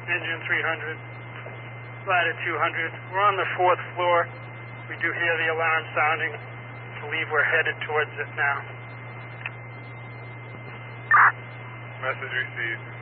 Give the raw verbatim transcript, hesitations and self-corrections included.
Engine three hundred, ladder two hundred. We're on the fourth floor. We do hear the alarm sounding. I believe we're headed towards it now. Message received.